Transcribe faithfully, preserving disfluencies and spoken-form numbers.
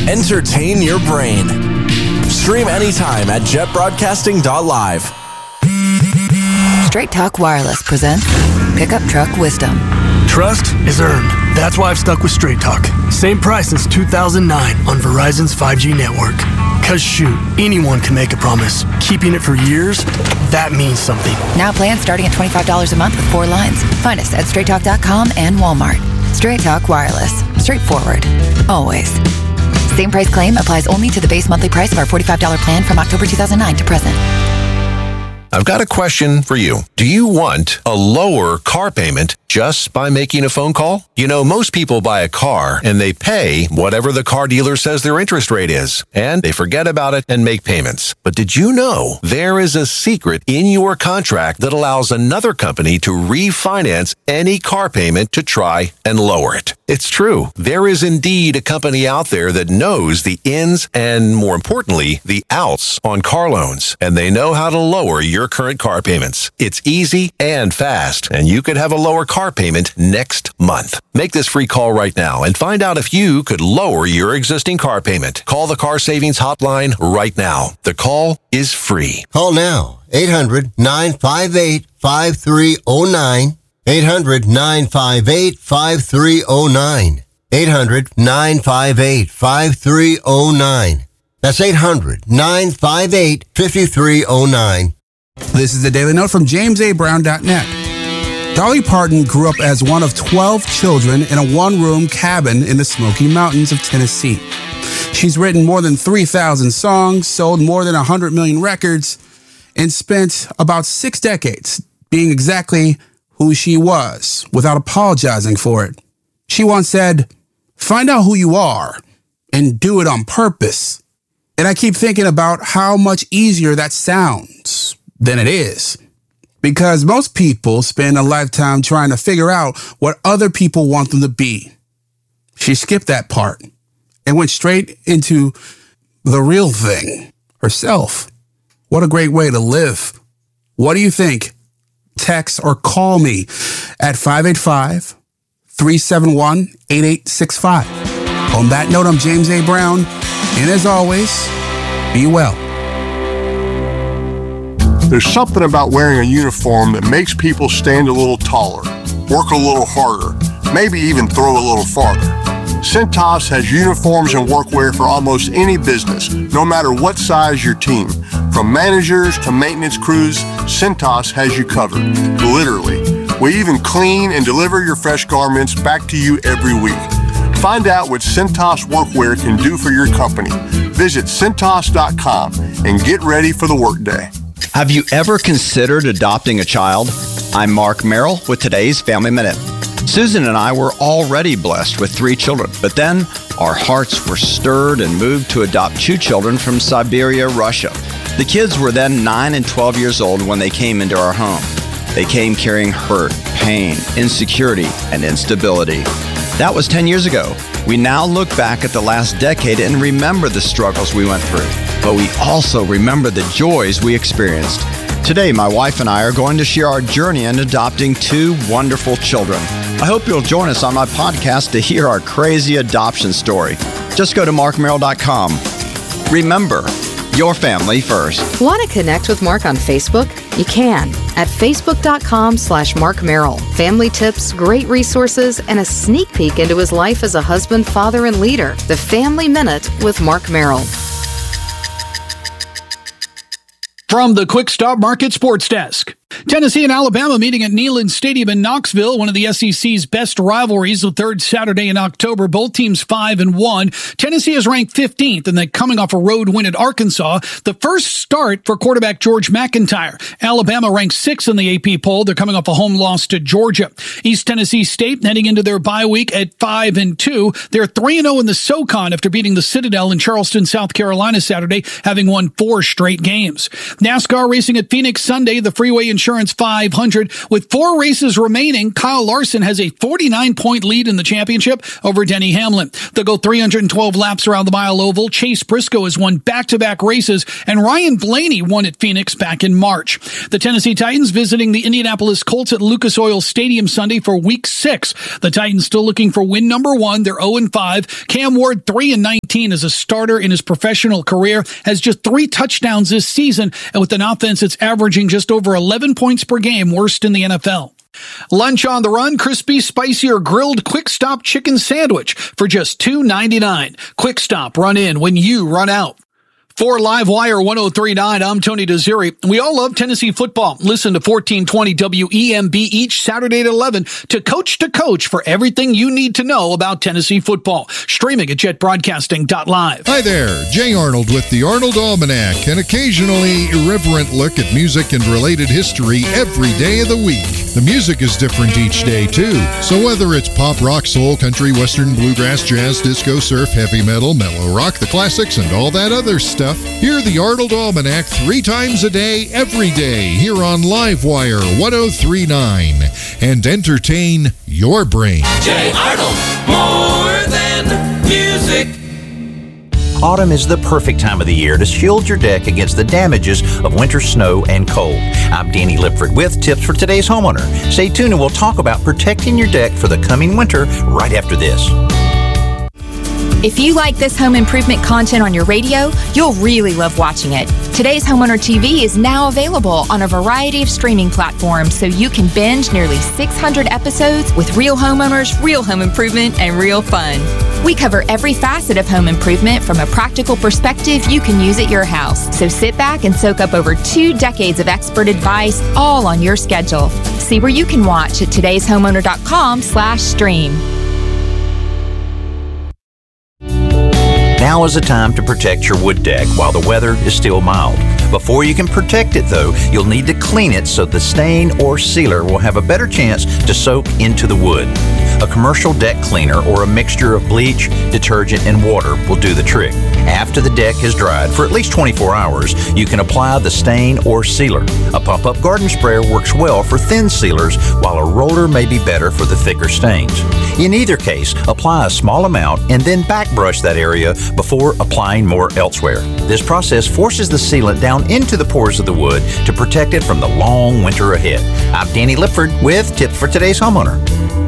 Entertain your brain. Stream anytime at jet broadcasting dot live. Straight Talk Wireless presents Pickup Truck Wisdom. Trust is earned. That's why I've stuck with Straight Talk. Same price since two thousand nine on Verizon's five G network. Cause shoot, anyone can make a promise. Keeping it for years, that means something. Now plans starting at twenty-five dollars a month with four lines. Find us at straight talk dot com and Walmart. Straight Talk Wireless. Straightforward. Always. Same price claim applies only to the base monthly price of our forty-five dollars plan from October two thousand nine to present. I've got a question for you. Do you want a lower car payment just by making a phone call? You know, most people buy a car and they pay whatever the car dealer says their interest rate is, and they forget about it and make payments. But did you know there is a secret in your contract that allows another company to refinance any car payment to try and lower it? It's true. There is indeed a company out there that knows the ins and, more importantly, the outs on car loans, and they know how to lower your current car payments. It's easy and fast, and you could have a lower car payment next month. Make this free call right now and find out if you could lower your existing car payment. Call the Car Savings Hotline right now. The call is free. Call now. eight hundred nine five eight five three zero nine. eight hundred nine five eight five three zero nine. eight hundred nine five eight five three zero nine. That's eight hundred nine five eight five three zero nine. This is the Daily Note from James A Brown dot net. Dolly Parton grew up as one of twelve children in a one-room cabin in the Smoky Mountains of Tennessee. She's written more than three thousand songs, sold more than one hundred million records, and spent about six decades being exactly who she was without apologizing for it. She once said, "Find out who you are and do it on purpose." And I keep thinking about how much easier that sounds than it is. Because most people spend a lifetime trying to figure out what other people want them to be. She skipped that part and went straight into the real thing, herself. What a great way to live. What do you think? Text or call me at five eight five, three seven one, eight eight six five. On that note, I'm James A. Brown, and as always, be well. There's something about wearing a uniform that makes people stand a little taller, work a little harder, maybe even throw a little farther. Cintas has uniforms and workwear for almost any business, no matter what size your team. From managers to maintenance crews, Cintas has you covered, literally. We even clean and deliver your fresh garments back to you every week. Find out what Cintas Workwear can do for your company. Visit Cintas dot com and get ready for the workday. Have you ever considered adopting a child? I'm Mark Merrill with today's Family Minute. Susan and I were already blessed with three children, but then our hearts were stirred and moved to adopt two children from Siberia, Russia. The kids were then nine and twelve years old when they came into our home. They came carrying hurt, pain, insecurity, and instability. That was ten years ago. We now look back at the last decade and remember the struggles we went through, but we also remember the joys we experienced. Today, my wife and I are going to share our journey in adopting two wonderful children. I hope you'll join us on my podcast to hear our crazy adoption story. Just go to mark merrill dot com. Remember, your family first. Want to connect with Mark on Facebook? You can at facebook dot com slash Mark Merrill. Family tips, great resources, and a sneak peek into his life as a husband, father, and leader. The Family Minute with Mark Merrill. From the Quick Stop Market Sports Desk. Tennessee and Alabama meeting at Neyland Stadium in Knoxville, one of the S E C's best rivalries, the third Saturday in October. Both teams five and one. Tennessee is ranked fifteenth, and they're coming off a road win at Arkansas. The first start for quarterback George McIntyre. Alabama ranks sixth in the A P poll. They're coming off a home loss to Georgia. East Tennessee State heading into their bye week at five and two. They're three and zero in the SoCon after beating the Citadel in Charleston, South Carolina Saturday, having won four straight games. NASCAR racing at Phoenix Sunday. The Freeway Insurance five hundred. With four races remaining, Kyle Larson has a forty-nine point lead in the championship over Denny Hamlin. They'll go three hundred twelve laps around the mile oval. Chase Briscoe has won back-to-back races, and Ryan Blaney won at Phoenix back in March. The Tennessee Titans visiting the Indianapolis Colts at Lucas Oil Stadium Sunday for week six. The Titans still looking for win number one. They're oh and five. Cam Ward three and nineteen. eighteen as a starter in his professional career, has just three touchdowns this season, and with an offense that's averaging just over eleven points per game, worst in the N F L. Lunch on the Run, crispy, spicy, or grilled Quick Stop chicken sandwich for just two ninety-nine. Quick Stop, run in when you run out. For Livewire one oh three point nine, I'm Tony Desiri. We all love Tennessee football. Listen to fourteen twenty W E M B each Saturday at eleven to Coach to Coach for everything you need to know about Tennessee football. Streaming at jet broadcasting dot live. Hi there, Jay Arnold with the Arnold Almanac, an occasionally irreverent look at music and related history every day of the week. The music is different each day, too. So whether it's pop, rock, soul, country, western, bluegrass, jazz, disco, surf, heavy metal, mellow rock, the classics, and all that other stuff, hear the Arnold Almanac three times a day, every day, here on Livewire one oh three point nine, and entertain your brain. Jay Arnold, more than music. Autumn is the perfect time of the year to shield your deck against the damages of winter snow and cold. I'm Danny Lipford with tips for today's homeowner. Stay tuned and we'll talk about protecting your deck for the coming winter right after this. If you like this home improvement content on your radio, you'll really love watching it. Today's Homeowner T V is now available on a variety of streaming platforms, so you can binge nearly six hundred episodes with real homeowners, real home improvement, and real fun. We cover every facet of home improvement from a practical perspective you can use at your house. So sit back and soak up over two decades of expert advice, all on your schedule. See where you can watch at todays homeowner dot com slash stream. Now is the time to protect your wood deck while the weather is still mild. Before you can protect it, though, you'll need to clean it so the stain or sealer will have a better chance to soak into the wood. A commercial deck cleaner or a mixture of bleach, detergent, and water will do the trick. After the deck has dried for at least twenty-four hours, you can apply the stain or sealer. A pump-up garden sprayer works well for thin sealers, while a roller may be better for the thicker stains. In either case, apply a small amount and then back brush that area before applying more elsewhere. This process forces the sealant down into the pores of the wood to protect it from the long winter ahead. I'm Danny Lipford with tips for today's homeowner.